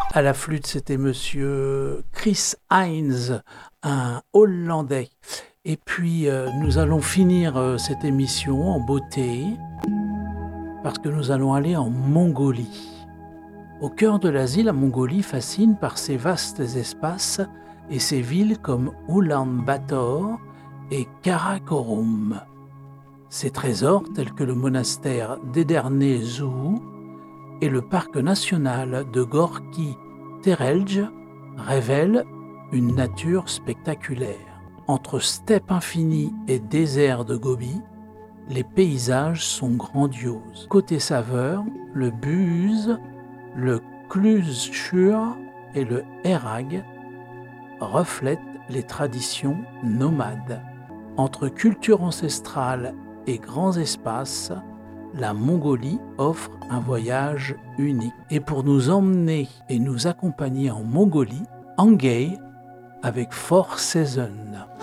À la flûte, c'était monsieur Chris Hines, un Hollandais. Et puis, nous allons finir cette émission en beauté parce que nous allons aller en Mongolie. Au cœur de l'Asie, la Mongolie fascine par ses vastes espaces et ses villes comme Oulan-Bator et Karakorum. Ses trésors, tels que le monastère d'Ederné-Zuu et le parc national de Gorki Terelj, révèlent une nature spectaculaire. Entre steppes infinies et déserts de Gobi, les paysages sont grandioses. Côté saveur, le buuz, le kluzchur et le herag reflètent les traditions nomades. Entre culture ancestrale et grands espaces, la Mongolie offre un voyage unique. Et pour nous emmener et nous accompagner en Mongolie, Angei avec Four Seasons.